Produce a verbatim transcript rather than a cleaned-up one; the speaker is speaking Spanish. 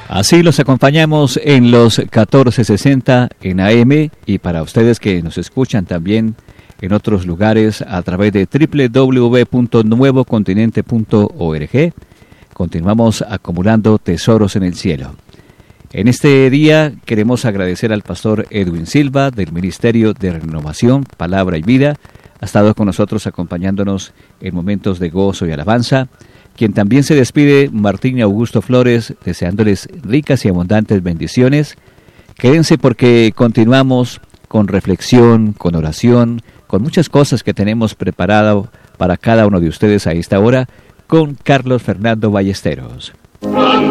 Así los acompañamos en los catorce sesenta en A M y para ustedes que nos escuchan también en otros lugares a través de doble u doble u doble u punto nuevo continente punto org. Continuamos acumulando tesoros en el cielo. En este día queremos agradecer al pastor Edwin Silva del Ministerio de Renovación, Palabra y Vida. Ha estado con nosotros acompañándonos en momentos de gozo y alabanza. Quien también se despide, Martín Augusto Flores, deseándoles ricas y abundantes bendiciones. Quédense porque continuamos con reflexión, con oración, con muchas cosas que tenemos preparado para cada uno de ustedes a esta hora, con Carlos Fernando Ballesteros.